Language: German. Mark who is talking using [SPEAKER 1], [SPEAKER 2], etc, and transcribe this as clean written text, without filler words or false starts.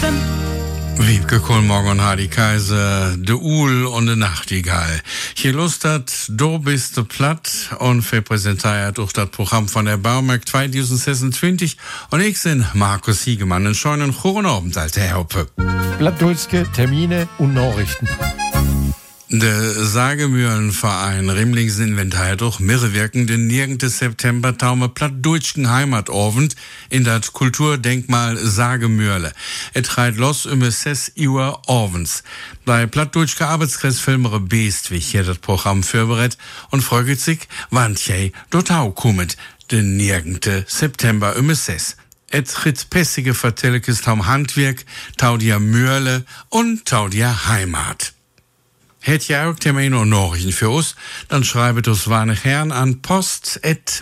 [SPEAKER 1] Wiebke Kohlmorgen und Hardy Kaiser, de Uhl und de Nachtigall. Hier lustert, du bist de platt und präsentiert durch das Programm von der Baumarkt 2026 und ich bin Markus Hiegemann und schönen guten Abend, alte Herpe.
[SPEAKER 2] Plattdeutsche Termine und Nachrichten.
[SPEAKER 1] Der Sagemühlenverein Rimlings Inventar durch Mirrewirken den 9. September taume Plattdeutschen Heimatabend in das Kulturdenkmal Sagemühle. Treibt los 6 Uhr abends. Bei Plattdeutschen Arbeitskreis Filmere Beestwig hier das Programm vorbereitet und freut sich, wann je dort auch kommt, den 9. September 6. Tritt pessige Vertellekes taum Handwerk, tau dir Mürle und tau dir Heimat. Hätt ihr auch Termine und Nachrichten für uns, dann schreibet uns warne Herren an post@